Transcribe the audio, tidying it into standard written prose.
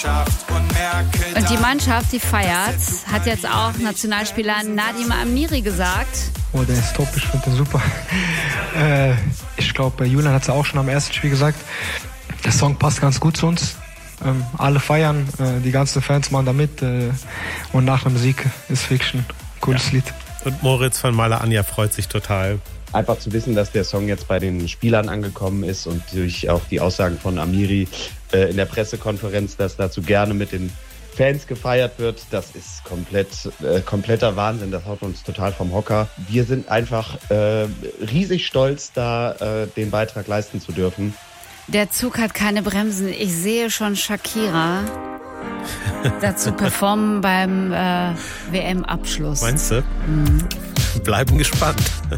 Und die Mannschaft, die feiert, hat jetzt auch Nationalspieler Nadim Amiri gesagt. Oh, der ist top, ich finde den super. Ich glaube, Julian hat es auch schon am ersten Spiel gesagt. Der Song passt ganz gut zu uns. Alle feiern, die ganzen Fans machen da mit. Und nach dem Sieg ist Fiction ein cooles Lied. Und Moritz von Maler Anja freut sich total. Einfach zu wissen, dass der Song jetzt bei den Spielern angekommen ist und durch auch die Aussagen von Amiri in der Pressekonferenz, dass dazu gerne mit den Fans gefeiert wird, das ist kompletter Wahnsinn, das haut uns total vom Hocker. Wir sind einfach riesig stolz, da den Beitrag leisten zu dürfen. Der Zug hat keine Bremsen. Ich sehe schon Shakira dazu performen beim WM-Abschluss. Meinst du? Bleiben gespannt.